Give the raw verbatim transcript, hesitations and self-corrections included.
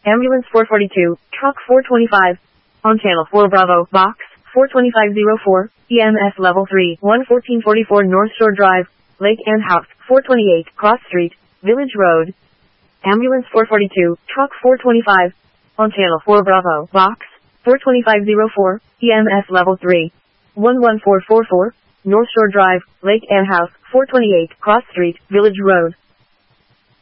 Ambulance four forty-two, Truck four twenty-five. On Channel four Bravo, Box four twenty-five oh four, E M S Level three, one fourteen forty-four North Shore Drive, Lake Ann House, four twenty-eight, Cross Street, Village Road. Ambulance four forty-two, Truck four twenty-five. On Channel four Bravo, Box four twenty-five oh four, E M S Level three, one one four four four, North Shore Drive, Lake Ann House, four twenty-eight, Cross Street, Village Road.